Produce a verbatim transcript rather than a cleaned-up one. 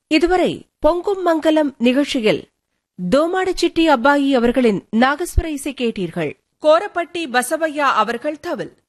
இதுவரை பொங்கும் மங்கலம் நிகழ்ச்சியில் தோமாடச்சிட்டி அப்பாயி அவர்களின் நாகஸ்வர இசை கேட்டீர்கள். கோரப்பட்டி பசவையா அவர்கள் தவில்,